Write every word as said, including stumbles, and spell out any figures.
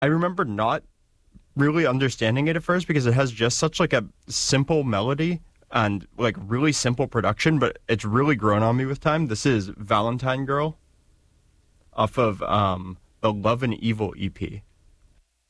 I remember not really understanding it at first because it has just such like a simple melody and like really simple production, but it's really grown on me with time. This is Valentine Girl off of um the Love and Evil E P.